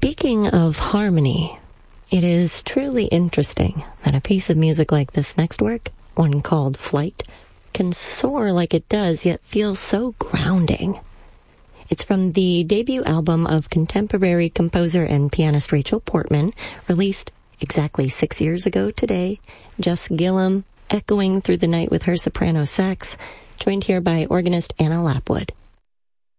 Speaking of harmony, it is truly interesting that a piece of music like this next work, one called Flight, can soar like it does, yet feel so grounding. It's from the debut album of contemporary composer and pianist Rachel Portman, released exactly 6 years ago today. Jess Gillum echoing through the night with her soprano sax, joined here by organist Anna Lapwood.